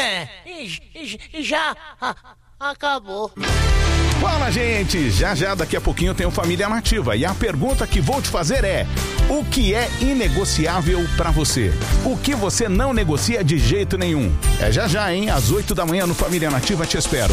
Já acabou. Fala, gente! Já daqui a pouquinho tem o Família Nativa. E a pergunta que vou te fazer é: o que é inegociável pra você? O que você não negocia de jeito nenhum? É já, hein? Às 8 da manhã no Família Nativa, te espero.